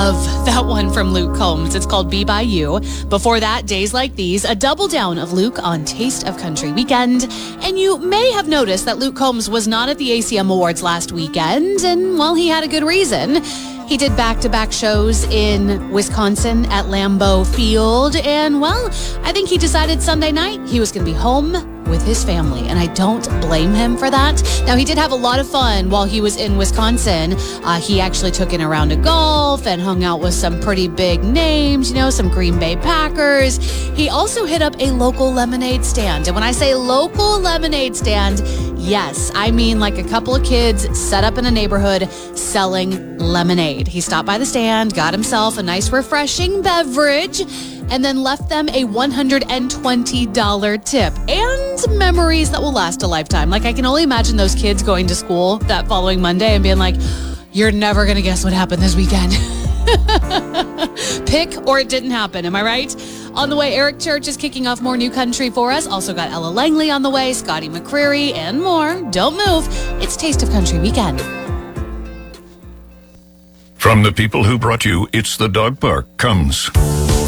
love that one from Luke Combs. It's called Be By You. Before that, Days Like These, a double down of Luke on Taste of Country Weekend. And you may have noticed that Luke Combs was not at the ACM Awards last weekend, and, well, he had a good reason. He did back-to-back shows in Wisconsin at Lambeau Field, and, well, I think he decided Sunday night he was going to be home with his family, and I don't blame him for that. Now, he did have a lot of fun while he was in Wisconsin. He actually took in a round of golf and hung out with some pretty big names, some Green Bay Packers. He also hit up a local lemonade stand, and when I say local lemonade stand, yes, I mean like a couple of kids set up in a neighborhood selling lemonade. He stopped by the stand, got himself a nice refreshing beverage, and then left them a $120 tip and memories that will last a lifetime. Like, I can only imagine those kids going to school that following Monday and being like, you're never going to guess what happened this weekend. Pick or it didn't happen. Am I right? On the way, Eric Church is kicking off more new country for us. Also got Ella Langley on the way, Scotty McCreery, and more. Don't move. It's Taste of Country Weekend. From the people who brought you It's the Dog Park comes